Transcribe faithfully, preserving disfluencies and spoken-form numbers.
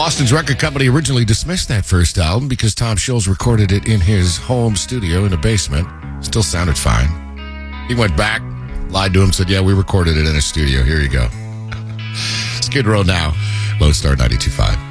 Austin's record company originally dismissed that first album because Tom Scholz recorded it in his home studio in a basement. Still sounded fine. He went back, lied to him, said, yeah, we recorded it in a studio. Here you go. Skid Row now. Lone Star ninety-two point five.